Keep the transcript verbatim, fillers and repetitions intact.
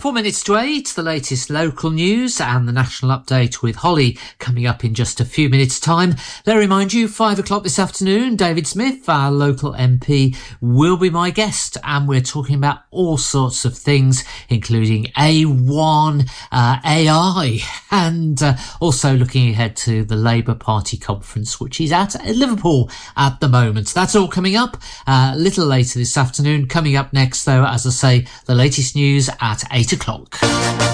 Four minutes to eight, the latest local news and the national update with Holly coming up in just a few minutes' time. Let me remind you, five o'clock this afternoon, David Smith, our local M P, will be my guest, and we're talking about all sorts of things, including A one, uh, A I, and uh, also looking ahead to the Labour Party conference, which is at Liverpool at the moment. That's all coming up uh, a little later this afternoon. Coming up next, though, as I say, the latest news at eight o'clock.